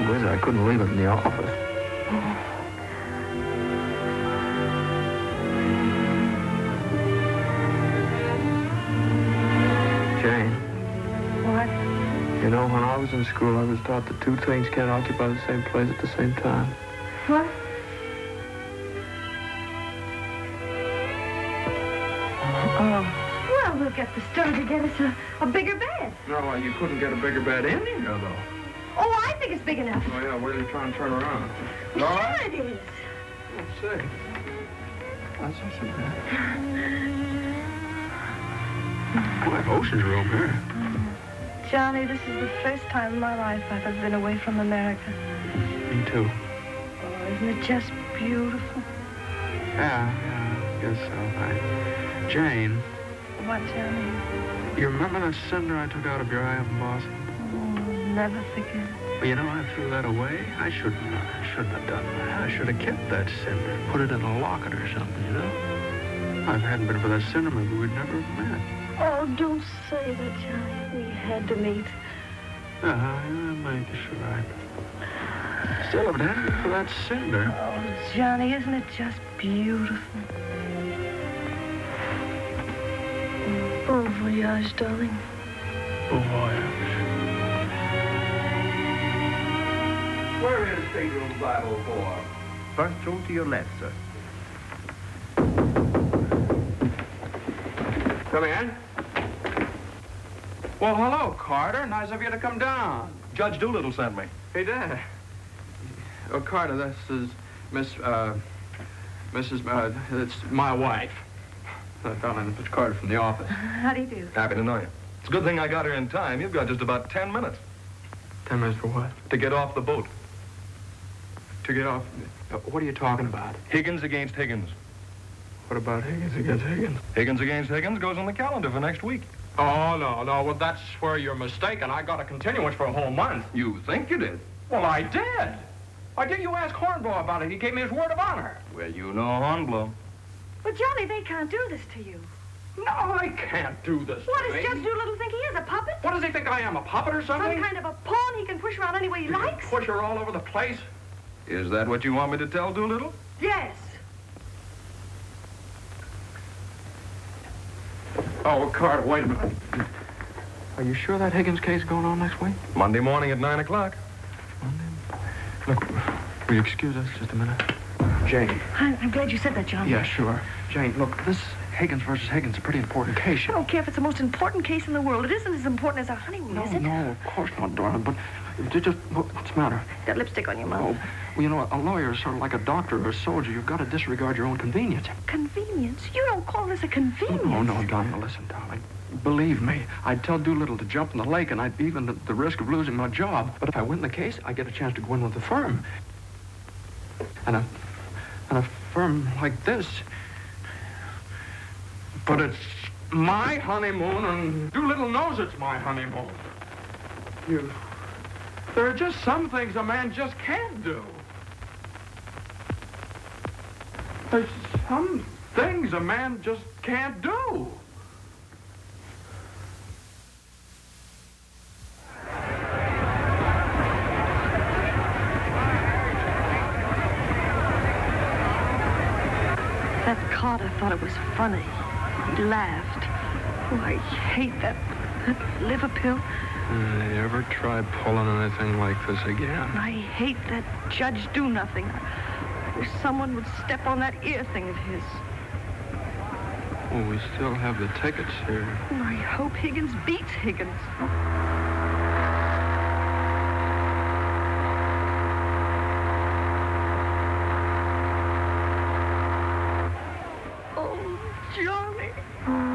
trouble is I couldn't leave it in the office. Jane. What? You know, when I was in school, I was taught that two things can't occupy the same place at the same time. What? Oh. Well, we'll get the store to get us a bigger bed. No, you couldn't get a bigger bed in here, though. Oh, I think it's big enough. Oh, yeah, where are you trying to turn around? Well, sure it is. Let's see. That's not so bad. Boy, ocean's room here. Johnny, this is the first time in my life I've ever been away from America. Me too. Oh, isn't it just beautiful? Yeah, I guess so. Jane. What, Johnny? You remember that cinder I took out of your eye up in Boston? Oh, never forget. Well, you know, I threw that away. I shouldn't have done that. I should have kept that cinder, put it in a locket or something, you know? If it hadn't been for that cinder, maybe we'd never have met. Oh, don't say that, Johnny. We had to meet. Maybe you're right. Still, if it hadn't been for that cinder. Oh, Johnny, isn't it just beautiful? Bon voyage, darling. Bon voyage. Where is stateroom 504? First row to your left, sir. Come in. Well, hello, Carter. Nice of you to come down. Judge Doolittle sent me. He did. Oh, Carter, this is it's my wife. Darling, it's Carter from the office. How do you do? Happy to know you. It's a good thing I got here in time. You've got just about 10 minutes 10 minutes for what? to get off the boat. To get off. What are you talking about? Higgins against Higgins. What about Higgins against Higgins? Higgins against Higgins goes on the calendar for next week. Oh, no. Well, that's where you're mistaken. I got a continuance for a whole month. You think you did? Well, I did. Why didn't you ask Hornblow about it? He gave me his word of honor. Well, you know Hornblow. But, Johnny, they can't do this to you. No, I can't do this. What to does me. Judge Doolittle think he is, a puppet? What does he think I am, a puppet or something? Some kind of a pawn he can push around any way he likes? Push her all over the place? Is that what you want me to tell Doolittle? Yes. Oh, Carter, wait a minute. Are you sure that Higgins case is going on next week? Monday morning at 9 o'clock. Look, will you excuse us just a minute? Jane. I'm glad you said that, Johnny. Yeah, sure. Jane, look, this Higgins versus Higgins is a pretty important case. I don't care if it's the most important case in the world. It isn't as important as our honeymoon, is it? No, of course not, darling, but just what's the matter? That lipstick on your mouth. Oh, well, you know, a lawyer is sort of like a doctor or a soldier. You've got to disregard your own convenience. Convenience? You don't call this a convenience. No, Donna, listen, darling. Believe me, I'd tell Doolittle to jump in the lake, and I'd even at the risk of losing my job. But if I win the case, I get a chance to go in with the firm. And a firm like this. But it's my honeymoon, and Doolittle knows it's my honeymoon. There are just some things a man just can't do. There's some things a man just can't do. That Carter thought it was funny. He laughed. Oh, I hate that liver pill. You ever try pulling anything like this again? I hate that Judge Do-Nothing. I wish someone would step on that ear thing of his. Oh, we still have the tickets here. Oh, I hope Higgins beats Higgins. Oh, Johnny.